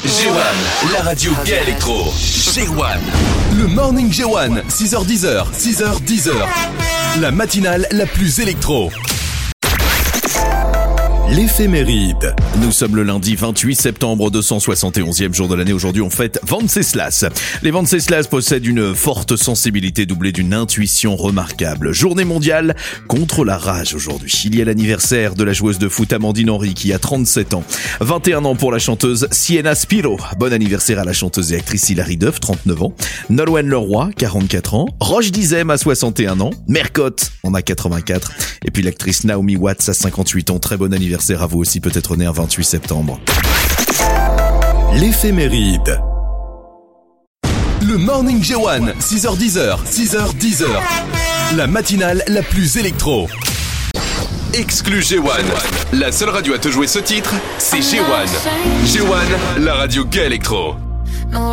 G1, la radio gay électro. G1. Le Morning G1, 6h10h, 6h10h. La matinale la plus électro. L'éphéméride. Nous sommes le lundi 28 septembre, 271e jour de l'année. Aujourd'hui, on fête Venceslas. Les Venceslas possèdent une forte sensibilité doublée d'une intuition remarquable. Journée mondiale contre la rage aujourd'hui. Il y a l'anniversaire de la joueuse de foot Amandine Henry qui a 37 ans. 21 ans pour la chanteuse Sienna Spiro. Bon anniversaire à la chanteuse et actrice Hilary Duff, 39 ans. Nolwenn Leroy, 44 ans. Roche Dizem à 61 ans. Mercotte en a 84. Et puis l'actrice Naomi Watts à 58 ans. Très bon anniversaire à vous aussi, peut-être né un 28 septembre. L'éphéméride. Le Morning G1, 6h10h, 6h10h. La matinale la plus électro. Exclu G1. La seule radio à te jouer ce titre, c'est G1. G1, la radio gay électro.